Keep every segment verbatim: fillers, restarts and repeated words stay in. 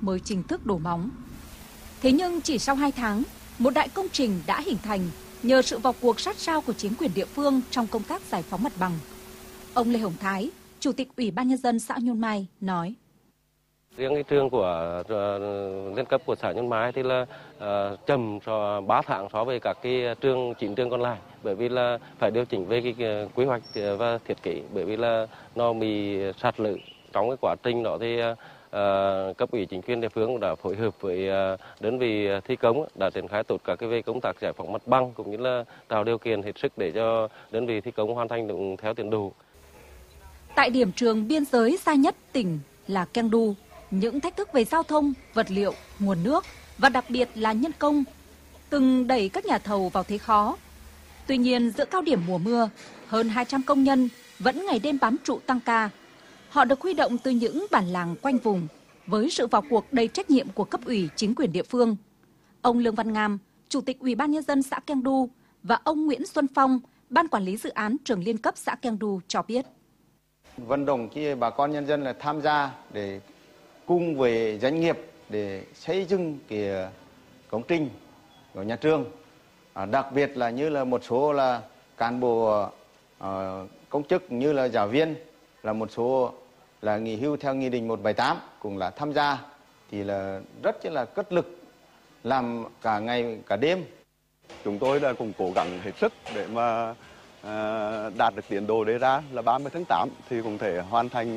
mới chính thức đổ móng. Thế nhưng chỉ sau hai tháng, một đại công trình đã hình thành nhờ sự vào cuộc sát sao của chính quyền địa phương trong công tác giải phóng mặt bằng. Ông Lê Hồng Thái, Chủ tịch Ủy ban Nhân dân xã Nhôn Mai nói. Riêng cái trường của uh, liên cấp của xã Nhôn Mai thì là uh, chậm so ba tháng so với các cái trường chín trường còn lại, bởi vì là phải điều chỉnh về cái uh, quy hoạch và thiết kế, bởi vì là nó bị sạt lở. Trong cái quá trình đó thì uh, cấp ủy chính quyền địa phương đã phối hợp với uh, đơn vị thi công đã triển khai tốt các cái về công tác giải phóng mặt bằng cũng như là tạo điều kiện hết sức để cho đơn vị thi công hoàn thành đúng theo tiến độ. Tại điểm trường biên giới xa nhất tỉnh là Keng Du, những thách thức về giao thông, vật liệu, nguồn nước và đặc biệt là nhân công từng đẩy các nhà thầu vào thế khó. Tuy nhiên, giữa cao điểm mùa mưa, hơn hai trăm công nhân vẫn ngày đêm bám trụ tăng ca. Họ được huy động từ những bản làng quanh vùng với sự vào cuộc đầy trách nhiệm của cấp ủy chính quyền địa phương. Ông Lương Văn Ngam, Chủ tịch Ủy ban Nhân dân xã Keng Du và ông Nguyễn Xuân Phong, Ban Quản lý Dự án Trường Liên cấp xã Keng Du cho biết. Vận động khi bà con nhân dân là tham gia để cùng với doanh nghiệp để xây dựng cái công trình của nhà trường. À, đặc biệt là như là một số là cán bộ uh, công chức như là giáo viên, là một số là nghỉ hưu theo nghị định một trăm bảy mươi tám cũng là tham gia, thì là rất là cất lực làm cả ngày cả đêm. Chúng tôi là cũng cố gắng hết sức để mà uh, đạt được tiến độ đề ra là ba mươi tháng tám thì cũng thể hoàn thành.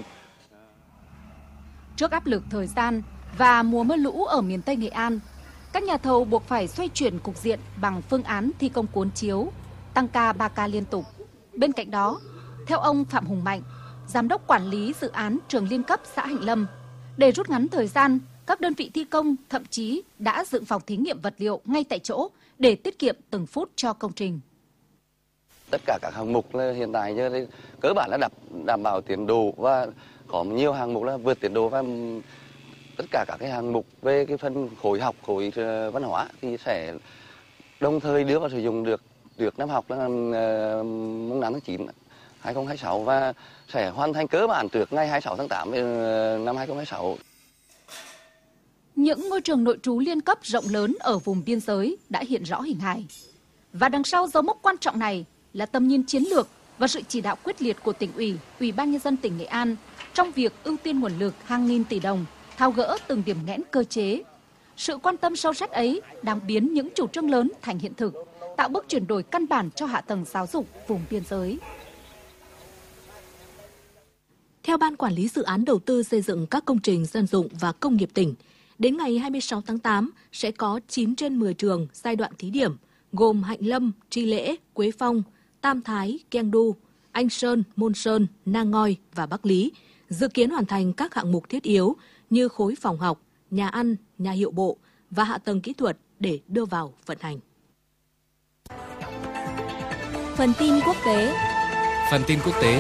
Trước áp lực thời gian và mùa mưa lũ ở miền Tây Nghệ An, các nhà thầu buộc phải xoay chuyển cục diện bằng phương án thi công cuốn chiếu, tăng ca ba ca liên tục. Bên cạnh đó, theo ông Phạm Hùng Mạnh, Giám đốc Quản lý Dự án Trường Liên cấp xã Hạnh Lâm, để rút ngắn thời gian, các đơn vị thi công thậm chí đã dựng phòng thí nghiệm vật liệu ngay tại chỗ để tiết kiệm từng phút cho công trình. Tất cả các hạng mục là hiện tại giờ cơ bản là đảm, đảm bảo tiến độ và có nhiều hạng mục là vượt tiến độ, và tất cả các cái hạng mục về cái phần khối học, khối văn hóa thì sẽ đồng thời đưa vào sử dụng được được năm học là mùng năm tháng chín hai nghìn không trăm hai mươi sáu và sẽ hoàn thành cơ bản trước ngày hai mươi sáu tháng tám năm hai nghìn không trăm hai mươi sáu. Những ngôi trường nội trú liên cấp rộng lớn ở vùng biên giới đã hiện rõ hình hài. Và đằng sau dấu mốc quan trọng này là tầm nhìn chiến lược và sự chỉ đạo quyết liệt của tỉnh ủy, Ủy ban Nhân dân tỉnh Nghệ An trong việc ưu tiên nguồn lực hàng nghìn tỷ đồng, tháo gỡ từng điểm nghẽn cơ chế. Sự quan tâm sâu sắc ấy đang biến những chủ trương lớn thành hiện thực, tạo bước chuyển đổi căn bản cho hạ tầng giáo dục vùng biên giới. Theo Ban Quản lý Dự án Đầu tư xây dựng các công trình dân dụng và công nghiệp tỉnh, đến ngày hai mươi sáu tháng tám sẽ có chín trên mười trường giai đoạn thí điểm, gồm Hạnh Lâm, Tri Lễ, Quế Phong, Tam Thái, Keng Du, Anh Sơn, Môn Sơn, Nang Ngoi và Bắc Lý, dự kiến hoàn thành các hạng mục thiết yếu như khối phòng học, nhà ăn, nhà hiệu bộ và hạ tầng kỹ thuật để đưa vào vận hành. Phần tin quốc tế. Phần tin quốc tế.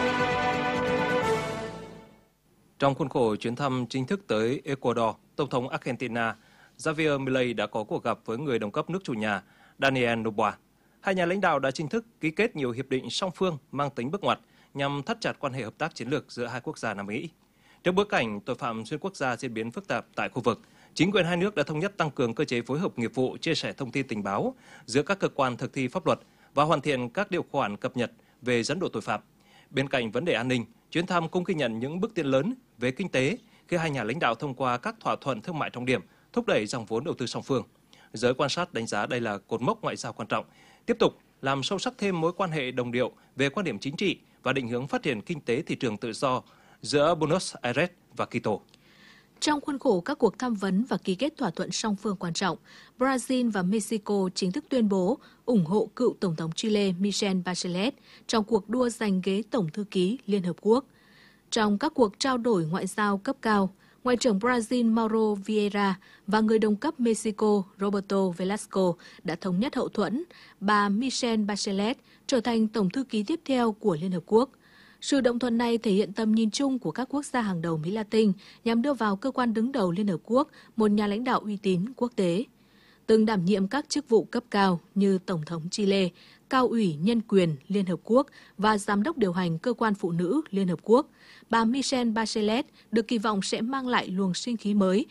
Trong khuôn khổ chuyến thăm chính thức tới Ecuador, Tổng thống Argentina Javier Milei đã có cuộc gặp với người đồng cấp nước chủ nhà Daniel Noboa. Hai nhà lãnh đạo đã chính thức ký kết nhiều hiệp định song phương mang tính bước ngoặt nhằm thắt chặt quan hệ hợp tác chiến lược giữa hai quốc gia Nam Mỹ. Trước bối cảnh tội phạm xuyên quốc gia diễn biến phức tạp tại khu vực, chính quyền hai nước đã thống nhất tăng cường cơ chế phối hợp nghiệp vụ, chia sẻ thông tin tình báo giữa các cơ quan thực thi pháp luật và hoàn thiện các điều khoản cập nhật về dẫn độ tội phạm. Bên cạnh vấn đề an ninh, chuyến thăm cũng ghi nhận những bước tiến lớn về kinh tế khi hai nhà lãnh đạo thông qua các thỏa thuận thương mại trọng điểm, thúc đẩy dòng vốn đầu tư song phương. Giới quan sát đánh giá đây là cột mốc ngoại giao quan trọng, tiếp tục làm sâu sắc thêm mối quan hệ đồng điệu về quan điểm chính trị và định hướng phát triển kinh tế thị trường tự do giữa Buenos Aires và Quito. Trong khuôn khổ các cuộc tham vấn và ký kết thỏa thuận song phương quan trọng, Brazil và Mexico chính thức tuyên bố ủng hộ cựu Tổng thống Chile Michelle Bachelet trong cuộc đua giành ghế Tổng thư ký Liên Hợp Quốc. Trong các cuộc trao đổi ngoại giao cấp cao, Ngoại trưởng Brazil Mauro Vieira và người đồng cấp Mexico Roberto Velasco đã thống nhất hậu thuẫn bà Michelle Bachelet trở thành Tổng thư ký tiếp theo của Liên Hợp Quốc. Sự đồng thuận này thể hiện tầm nhìn chung của các quốc gia hàng đầu Mỹ Latin nhằm đưa vào cơ quan đứng đầu Liên Hợp Quốc một nhà lãnh đạo uy tín quốc tế. Từng đảm nhiệm các chức vụ cấp cao như Tổng thống Chile, Cao ủy Nhân quyền Liên Hợp Quốc và Giám đốc điều hành Cơ quan Phụ nữ Liên Hợp Quốc, bà Michelle Bachelet được kỳ vọng sẽ mang lại luồng sinh khí mới